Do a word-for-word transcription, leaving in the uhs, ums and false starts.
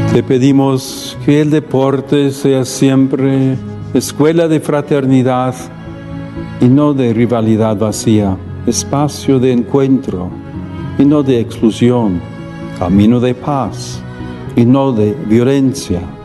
Te pedimos que el deporte sea siempre escuela de fraternidad y no de rivalidad vacía, espacio de encuentro y no de exclusión, camino de paz y no de violencia.